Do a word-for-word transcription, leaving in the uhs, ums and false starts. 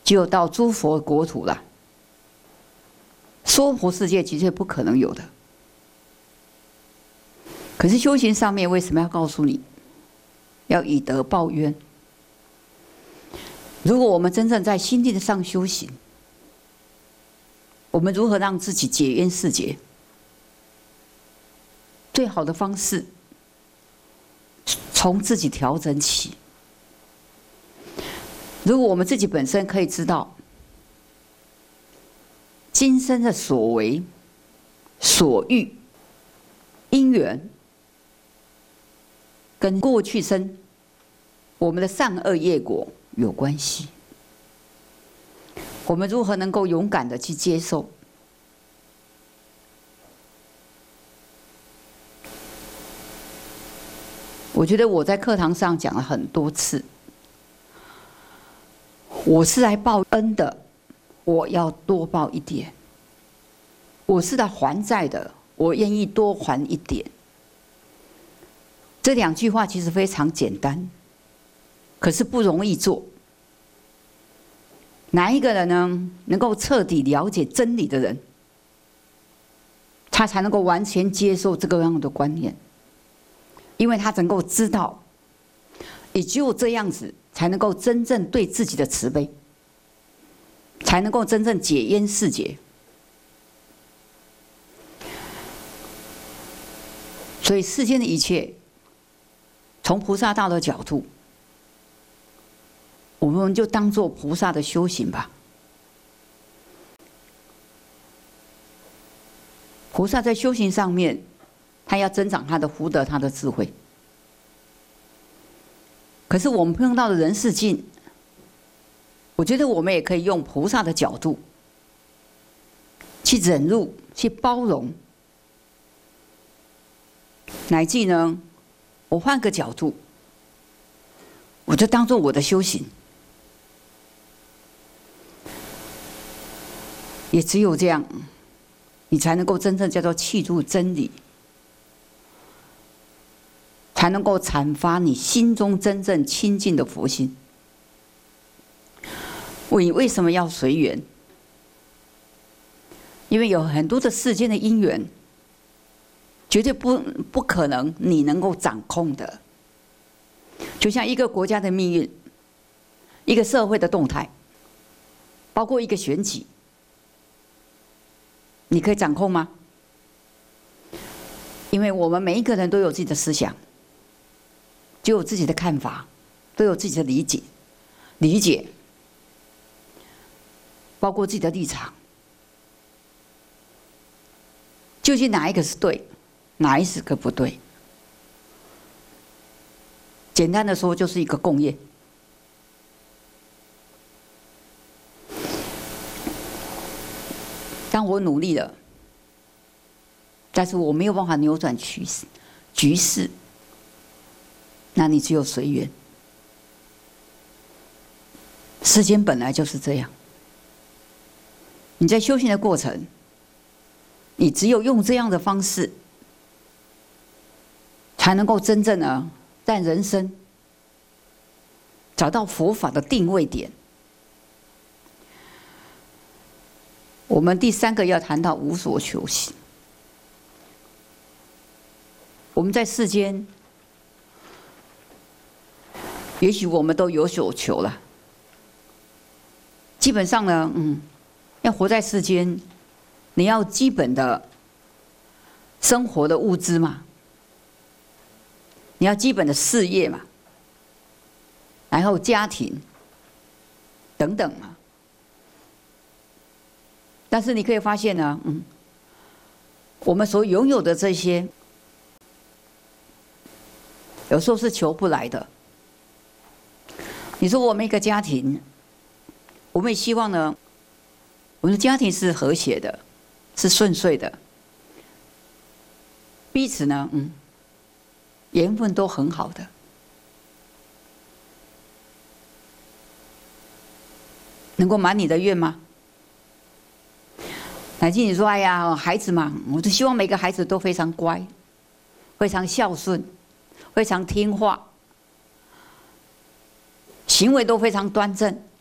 只有到诸佛国土了。娑婆世界的确不可能有的。可是修行上面为什么要告诉你，要以德报怨？如果我们真正在心地上修行，我们如何让自己解冤释结？最好的方式，从自己调整起。如果我们自己本身可以知道，今生的所为、所欲、因缘，跟过去生我们的善恶业果有关系，我们如何能够勇敢的去接受？我觉得我在课堂上讲了很多次，我是来报恩的，我要多报一点；我是来还债的，我愿意多还一点。这两句话其实非常简单，可是不容易做。哪一个人呢，能够彻底了解真理的人，他才能够完全接受这个样的观念，因为他能够知道，也只有这样子，才能够真正对自己的慈悲，才能够真正解冤释结。所以世间的一切，从菩萨道的角度，我们就当作菩萨的修行吧。菩萨在修行上面，他要增长他的福德，他的智慧。可是我们碰到的人世境，我觉得我们也可以用菩萨的角度去忍辱，去包容，乃至呢，我换个角度，我就当作我的修行。也只有这样，你才能够真正叫做契入真理，才能够阐发你心中真正清净的佛心。你为什么要随缘？因为有很多的世间的因缘，绝对不不可能你能够掌控的。就像一个国家的命运，一个社会的动态，包括一个选举，你可以掌控吗？因为我们每一个人都有自己的思想，就有自己的看法，都有自己的理解，理解，包括自己的立场。究竟哪一个是对，哪一个不对？简单的说，就是一个共业。当我努力了，但是我没有办法扭转局势，局势，那你只有随缘。世间本来就是这样。你在修行的过程，你只有用这样的方式，才能够真正的在人生找到佛法的定位点。我们第三个要谈到无所求行。我们在世间，也许我们都有所求了。基本上呢，嗯，要活在世间，你要基本的生活的物资嘛，你要基本的事业嘛，然后家庭等等嘛。但是你可以发现呢，嗯，我们所拥有的这些，有时候是求不来的。你说我们一个家庭，我们也希望呢，我们的家庭是和谐的，是顺遂的，彼此呢，嗯，缘分都很好的。能够满你的愿吗？乃至你说，哎呀，孩子嘛，我就希望每个孩子都非常乖，非常孝顺，非常听话，行为都非常端正。